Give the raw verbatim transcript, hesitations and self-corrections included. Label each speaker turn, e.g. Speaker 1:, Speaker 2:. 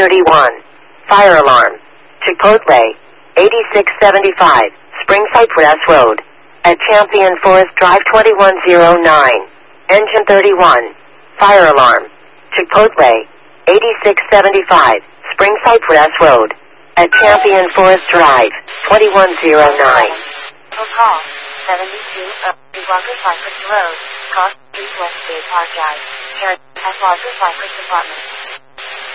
Speaker 1: thirty-one. Fire alarm. Chipotle. eighty-six seventy-five. Spring Cypress Road. At Champion Forest Drive twenty-one oh nine. Engine thirty-one. Fire alarm. Chipotle. eighty-six seventy-five. Spring Cypress Road. At Champion Forest Drive twenty-one oh nine.
Speaker 2: Call seventy-two of Walker Cypress Road, Cross Street West Bay Park Drive, Harris, at Walker Cypress Apartments.